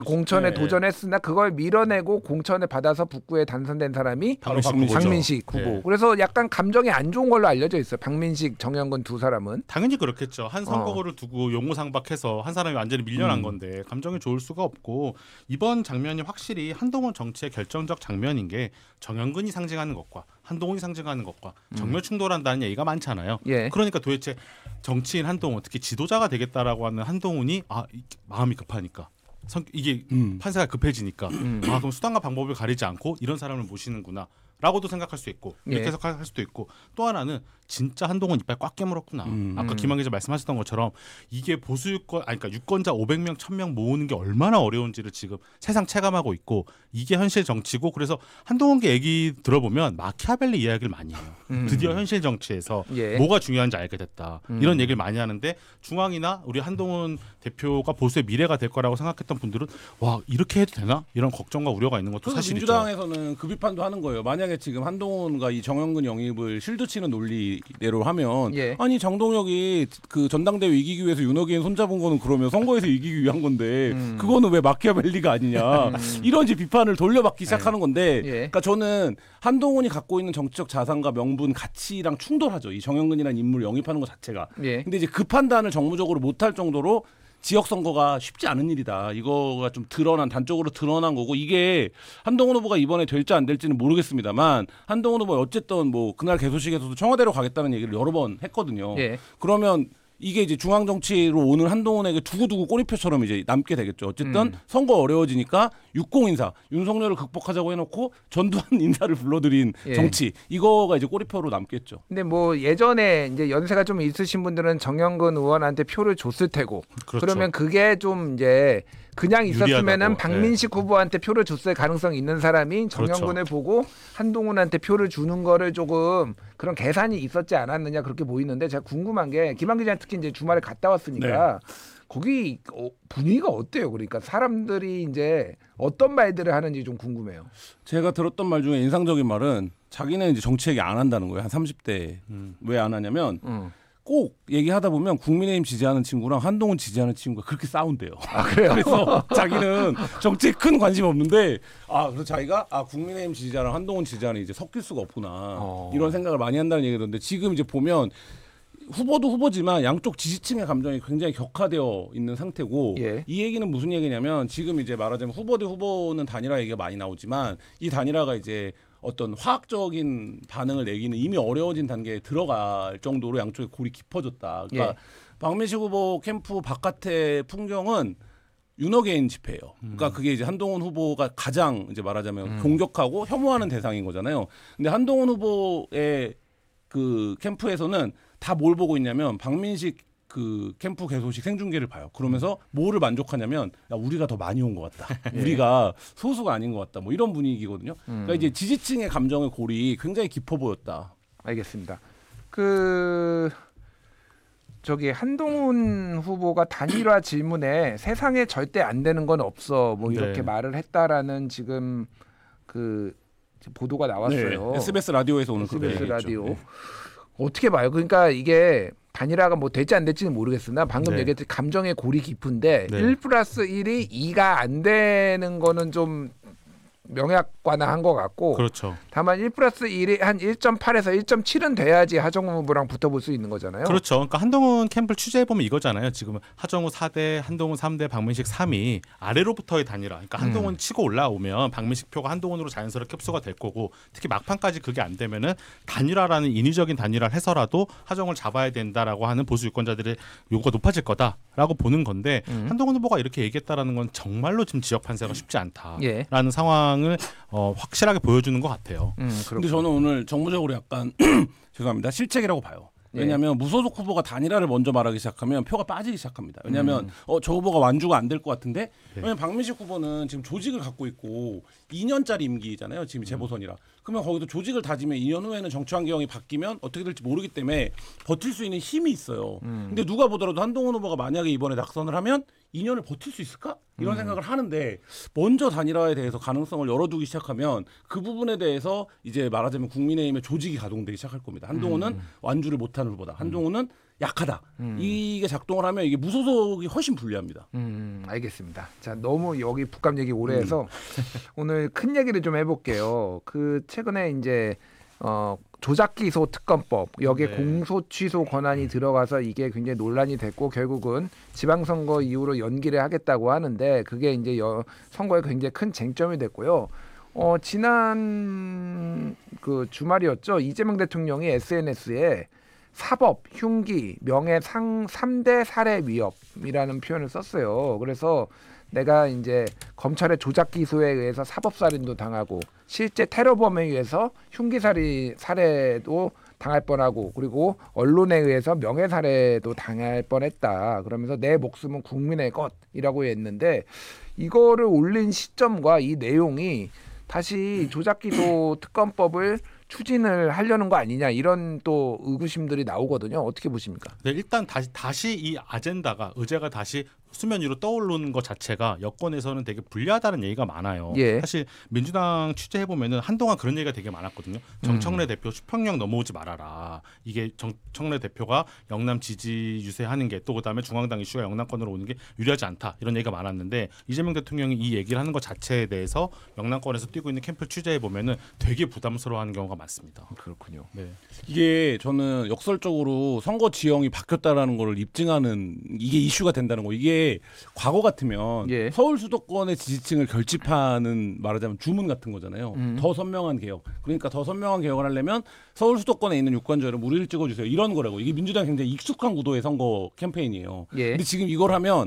공천에 네. 도전했으나 그걸 밀어내고 공천을 받아서 북구에 당선된 사람이 박민식 후보. 네. 그래서 약간 감정이 안 좋은 걸로 알려져 있어요. 박민식, 정영근 두 사람은. 당연히 그렇겠죠. 한 선거구를 두고 용호상박해서 한 사람이 완전히 밀려난 건데 감정이 좋을 수가 없고 이번 장면이 확실히 한동훈 정치의 결정적 장면인 게 정영근이 상징하는 것과 한동훈이 상징하는 것과 정면 충돌한다는 얘기가 많잖아요. 예. 그러니까 도대체 정치인 한동훈 특히 지도자가 되겠다라고 하는 한동훈이 마음이 급하니까 이게 판세가 급해지니까 그럼 수단과 방법을 가리지 않고 이런 사람을 모시는구나 라고도 생각할 수 있고 이렇게 예. 해석할 수도 있고 또 하나는 진짜 한동훈 이빨 꽉 깨물었구나. 아까 김한 기자 말씀하셨던 것처럼 이게 보수 유권 그러니까 유권자 500명 1000명 모으는 게 얼마나 어려운지를 지금 세상 체감하고 있고 이게 현실 정치고 그래서 한동훈 얘기 들어보면 마키아벨리 이야기를 많이 해요. 드디어 현실 정치에서 예. 뭐가 중요한지 알게 됐다. 이런 얘기를 많이 하는데 중앙이나 우리 한동훈 대표가 보수의 미래가 될 거라고 생각했던 분들은 와 이렇게 해도 되나? 이런 걱정과 우려가 있는 것도 그래서 사실이죠. 민주당에서는 그 비판도 하는 거예요. 만약에 지금 한동훈과 이 정영근 영입을 실드치는 논리대로 하면 예. 아니 장동혁이 그 전당대회 이기기 위해서 윤호기인 손잡은 거는 그러면 선거에서 이기기 위한 건데 그거는 왜 마키아벨리가 아니냐 이런 이제 비판을 돌려받기 시작하는 건데 예. 그러니까 저는 한동훈이 갖고 있는 정치적 자산과 명분 가치랑 충돌하죠. 이 정영근이라는 인물을 영입하는 것 자체가. 예. 근데 이제 그 판단을 정무적으로 못할 정도로 지역 선거가 쉽지 않은 일이다. 이거가 좀 단적으로 드러난 거고 이게 한동훈 후보가 이번에 될지 안 될지는 모르겠습니다만 한동훈 후보 어쨌든 뭐 그날 개소식에서도 청와대로 가겠다는 얘기를 여러 번 했거든요. 예. 그러면 이게 이제 중앙 정치로 오는 한동훈에게 두고두고 꼬리표처럼 이제 남게 되겠죠. 어쨌든 선거 어려워지니까 육공 인사, 윤석열을 극복하자고 해놓고 전두환 인사를 불러들인 예. 정치 이거가 이제 꼬리표로 남겠죠. 근데 뭐 예전에 이제 연세가 좀 있으신 분들은 정영근 의원한테 표를 줬을 테고 그렇죠. 그러면 그게 좀 이제 그냥 있었으면은 유리하다고. 박민식 후보한테 표를 줬을 가능성이 있는 사람이 정영근을 보고 한동훈한테 표를 주는 거를 조금 그런 계산이 있었지 않았느냐 그렇게 보이는데 제가 궁금한 게 김한 기자는 특히 이제 주말에 갔다 왔으니까 거기 분위기가 어때요? 그러니까 사람들이 이제 어떤 말들을 하는지 좀 궁금해요. 제가 들었던 말 중에 인상적인 말은 자기는 이제 정치 얘기 안 한다는 거예요. 한 30대. 왜 안 하냐면 꼭 얘기하다 보면 국민의힘 지지하는 친구랑 한동훈 지지하는 친구가 그렇게 싸운대요. 아 그래요? 그래서 자기는 정치에 큰 관심 없는데 그래서 자기가 국민의힘 지지자랑 한동훈 지지자는 이제 섞일 수가 없구나 이런 생각을 많이 한다는 얘기던데 지금 이제 보면 후보도 후보지만 양쪽 지지층의 감정이 굉장히 격화되어 있는 상태고 예. 이 얘기는 무슨 얘기냐면 지금 이제 말하자면 후보 대 후보는 단일화 얘기가 많이 나오지만 이 단일화가 이제 어떤 화학적인 반응을 내기는 이미 어려워진 단계에 들어갈 정도로 양쪽의 골이 깊어졌다. 그러니까 예. 박민식 후보 캠프 바깥의 풍경은 윤호개인 집회예요. 그러니까 그게 이제 한동훈 후보가 가장 이제 말하자면 공격하고 혐오하는 대상인 거잖아요. 근데 한동훈 후보의 그 캠프에서는 다 뭘 보고 있냐면 박민식 그 캠프 개소식 생중계를 봐요. 그러면서 뭐를 만족하냐면 야, 우리가 더 많이 온 것 같다. 우리가 소수가 아닌 것 같다. 뭐 이런 분위기거든요. 그러니까 이제 지지층의 감정의 골이 굉장히 깊어 보였다. 알겠습니다. 저기 한동훈 후보가 단일화 질문에 세상에 절대 안 되는 건 없어 뭐 이렇게 네. 말을 했다라는 지금 그 보도가 나왔어요. 네. SBS 라디오에서 오늘 그거 SBS 얘기했죠. 라디오. 네. 어떻게 봐요? 그러니까 이게 단일화가 뭐 될지 안 될지는 모르겠으나 방금 네. 얘기했듯이 감정의 골이 깊은데 네. 1+1이 2가 안 되는 거는 좀 명약관화한 것 같고 그렇죠. 다만 1+1이 한 1.8에서 1.7은 돼야지 하정우 후보랑 붙어볼 수 있는 거잖아요. 그렇죠. 그러니까 한동훈 캠프를 취재해보면 이거잖아요. 지금 하정우 4대, 한동훈 3대, 박민식 3위 아래로부터의 단일화. 그러니까 한동훈 치고 올라오면 박민식 표가 한동훈으로 자연스럽게 흡수가 될 거고 특히 막판까지 그게 안 되면은 단일화라는 인위적인 단일화를 해서라도 하정우를 잡아야 된다라고 하는 보수 유권자들의 요구가 높아질 거다라고 보는 건데 한동훈 후보가 이렇게 얘기했다라는 건 정말로 지금 지역 판세가 쉽지 않다라는 예. 상황을 확실하게 보여주는 것 같아요. 근데 저는 오늘 정무적으로 약간 죄송합니다. 실책이라고 봐요. 예. 왜냐하면 무소속 후보가 단일화를 먼저 말하기 시작하면 표가 빠지기 시작합니다. 왜냐하면 저 후보가 완주가 안 될 것 같은데 왜냐면 박민식 후보는 지금 조직을 갖고 있고 2년짜리 임기잖아요. 지금 재보선이라. 그러면 거기도 조직을 다지면 2년 후에는 정치 환경이 바뀌면 어떻게 될지 모르기 때문에 버틸 수 있는 힘이 있어요. 근데 누가 보더라도 한동훈 후보가 만약에 이번에 낙선을 하면 2년을 버틸 수 있을까? 이런 생각을 하는데 먼저 단일화에 대해서 가능성을 열어두기 시작하면 그 부분에 대해서 이제 말하자면 국민의힘의 조직이 가동되기 시작할 겁니다. 한동훈은 완주를 못하는 후보다. 한동훈은 약하다. 이게 작동을 하면 이게 무소속이 훨씬 불리합니다. 알겠습니다. 자, 너무 여기 북감 얘기 오래 해서 오늘 큰 얘기를 좀 해볼게요. 그 최근에 이제 조작기소 특검법 여기에 네. 공소 취소 권한이 들어가서 이게 굉장히 논란이 됐고 결국은 지방선거 이후로 연기를 하겠다고 하는데 그게 이제 선거에 굉장히 큰 쟁점이 됐고요. 지난 그 주말이었죠. 이재명 대통령이 SNS에 사법, 흉기, 명예상 3대 살해 위협이라는 표현을 썼어요. 그래서 내가 이제 검찰의 조작 기소에 의해서 사법살인도 당하고 실제 테러범에 의해서 흉기살이 살해도 당할 뻔하고 그리고 언론에 의해서 명예살해도 당할 뻔했다. 그러면서 내 목숨은 국민의 것이라고 했는데 이거를 올린 시점과 이 내용이 다시 조작기소 특검법을 추진을 하려는 거 아니냐 이런 또 의구심들이 나오거든요. 어떻게 보십니까? 네, 일단 다시 이 아젠다가 의제가 다시 수면 위로 떠오르는 것 자체가 여권에서는 되게 불리하다는 얘기가 많아요. 예. 사실 민주당 취재해 보면은 한동안 그런 얘기가 되게 많았거든요. 정청래 대표 수평령 넘어오지 말아라. 이게 정청래 대표가 영남 지지 유세하는 게 또 그다음에 중앙당 이슈가 영남권으로 오는 게 유리하지 않다. 이런 얘기가 많았는데 이재명 대통령이 이 얘기를 하는 것 자체에 대해서 영남권에서 뛰고 있는 캠프를 취재해 보면은 되게 부담스러워하는 경우가 많습니다. 그렇군요. 네. 이게 저는 역설적으로 선거 지형이 바뀌었다라는 걸 입증하는 이게 이슈가 된다는 거. 이게 과거 같으면 예. 서울 수도권의 지지층을 결집하는 말하자면 주문 같은 거잖아요. 더 선명한 개혁. 그러니까 더 선명한 개혁을 하려면 서울 수도권에 있는 유권자를 무리를 찍어주세요. 이런 거라고. 이게 민주당 굉장히 익숙한 구도의 선거 캠페인이에요. 예. 근데 지금 이걸 하면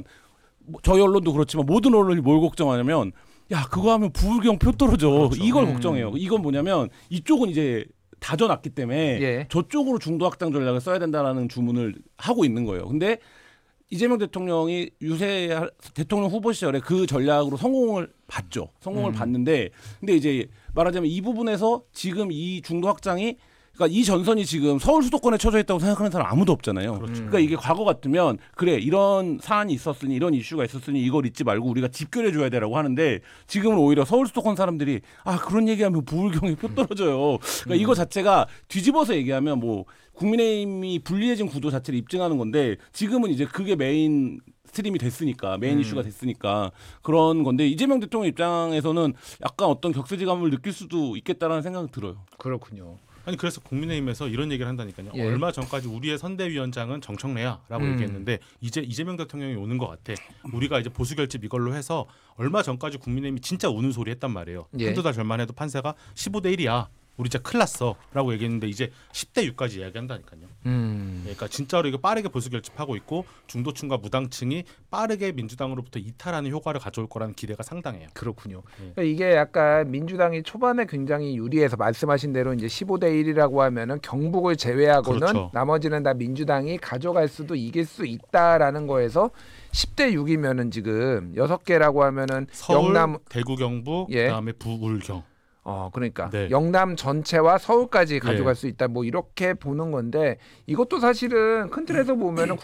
저희 언론도 그렇지만 모든 언론이 뭘 걱정하냐면 야 그거 하면 부울경 표 떨어져. 그렇죠. 이걸 걱정해요. 이건 뭐냐면 이쪽은 이제 다져놨기 때문에 예. 저쪽으로 중도 확장 전략을 써야 된다라는 주문을 하고 있는 거예요. 근데 이재명 대통령이 유세 대통령 후보 시절에 그 전략으로 성공을 봤죠. 성공을 봤는데 근데 이제 말하자면 이 부분에서 지금 이 중도 확장이 그러니까 이 전선이 지금 서울 수도권에 쳐져 있다고 생각하는 사람 아무도 없잖아요. 그렇죠. 그러니까 이게 과거 같으면 그래 이런 사안이 있었으니 이런 이슈가 있었으니 이걸 잊지 말고 우리가 집결해 줘야 되라고 하는데 지금은 오히려 서울 수도권 사람들이 아 그런 얘기하면 부울경에 표 떨어져요. 그러니까 이거 자체가 뒤집어서 얘기하면 뭐 국민의힘이 불리해진 구도 자체를 입증하는 건데 지금은 이제 그게 메인 스트림이 됐으니까 메인 이슈가 됐으니까 그런 건데 이재명 대통령 입장에서는 약간 어떤 격세지감을 느낄 수도 있겠다라는 생각이 들어요. 그렇군요. 아니 그래서 국민의힘에서 이런 얘기를 한다니까요. 예. 얼마 전까지 우리의 선대위원장은 정청래야라고 얘기했는데 이제 이재명 대통령이 오는 것 같아. 우리가 이제 보수 결집 이걸로 해서 얼마 전까지 국민의힘이 진짜 우는 소리 했단 말이에요. 예. 한두 달 전만 해도 판세가 15대 1이야. 우리 진짜 큰일 났어라고 얘기했는데 이제 10대 6까지 이야기한다니까요. 그러니까 진짜로 이거 빠르게 보수 결집하고 있고 중도층과 무당층이 빠르게 민주당으로부터 이탈하는 효과를 가져올 거라는 기대가 상당해요. 그렇군요. 그러니까 이게 약간 민주당이 초반에 굉장히 유리해서 말씀하신 대로 이제 15대 1이라고 하면은 경북을 제외하고는 그렇죠. 나머지는 다 민주당이 가져갈 수도 이길 수 있다라는 거에서 10대 6이면은 지금 6개라고 하면은 서울, 영남 대구, 경북, 예. 그다음에 부울경. 그러니까 네. 영남 전체와 서울까지 가져갈 수 있다. 뭐 이렇게 보는 건데 이것도 사실은 큰 틀에서 보면은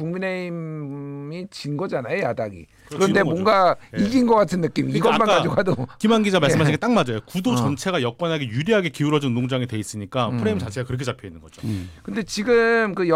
국민의힘이 진 거잖아요, 야당이. 그런데 지는 거죠. 뭔가 예. 이긴 것 같은 느낌. 그러니까 이것만 아까 가져가도 김한 기자 말씀하신 게 딱 맞아요. 구도 어. 전체가 여권에게 유리하게 기울어진 운동장이 돼 있으니까 프레임 자체가 그렇게 잡혀 있는 거죠. 근데 지금 그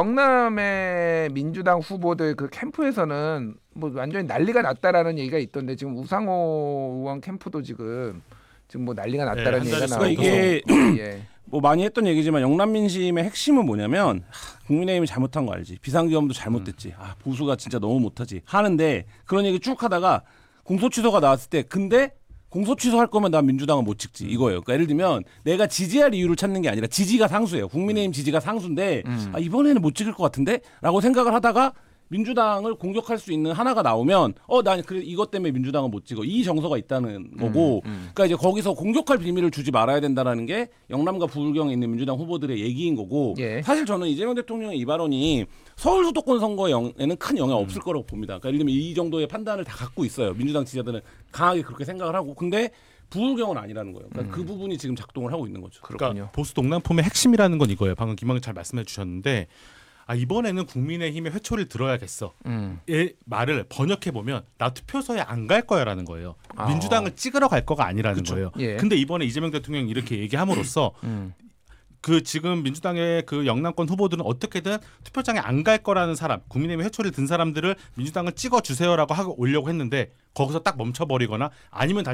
영남의 민주당 후보들 그 캠프에서는 뭐 완전히 난리가 났다라는 얘기가 있던데 지금 우상호 의원 캠프도 지금 뭐 난리가 났다는 한 얘기가 달에 나오고 이게 예. 뭐 많이 했던 얘기지만 영남 민심의 핵심은 뭐냐면 국민의힘이 잘못한 거 알지. 비상계엄도 잘못됐지. 보수가 진짜 너무 못하지. 하는데 그런 얘기 쭉 하다가 공소 취소가 나왔을 때 근데 공소 취소할 거면 난 민주당은 못 찍지 이거예요. 그러니까 예를 들면 내가 지지할 이유를 찾는 게 아니라 지지가 상수예요. 국민의힘 지지가 상수인데 이번에는 못 찍을 것 같은데 라고 생각을 하다가 민주당을 공격할 수 있는 하나가 나오면 난 그래 이것 때문에 민주당은 못 찍어 이 정서가 있다는 거고 그러니까 이제 거기서 공격할 비밀을 주지 말아야 된다라는 게 영남과 부울경에 있는 민주당 후보들의 얘기인 거고 예. 사실 저는 이재명 대통령의 이 발언이 서울 수도권 선거에는 큰 영향 없을 거라고 봅니다. 그러니까 예를 들면 이 정도의 판단을 다 갖고 있어요. 민주당 지지자들은 강하게 그렇게 생각을 하고 근데 부울경은 아니라는 거예요. 그러니까 그 부분이 지금 작동을 하고 있는 거죠. 그렇군요. 그러니까 보수 동남품의 핵심이라는 건 이거예요. 방금 김학의 잘 말씀해 주셨는데 이번에는 국민의힘의 회초리를 들어야겠어. 의 말을 번역해 보면 나 투표소에 안 갈 거야라는 거예요. 민주당을 찍으러 갈 거가 아니라는 그쵸. 거예요. 예. 근데 이번에 이재명 대통령이 이렇게 얘기함으로써 그 지금 민주당의 그 영남권 후보들은 어떻게든 투표장에 안 갈 거라는 사람, 국민의힘 회초리를 든 사람들을 민주당을 찍어주세요라고 하고 오려고 했는데 거기서 딱 멈춰버리거나 아니면 다시